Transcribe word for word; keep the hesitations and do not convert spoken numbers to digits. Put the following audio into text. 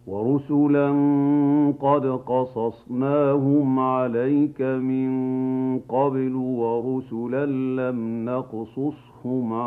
وَرُسُلًا قَدْ قَصَصْنَاهُمْ عَلَيْكَ مِن قَبْلُ وَرُسُلًا لَّمْ نَقْصُصْهُمْ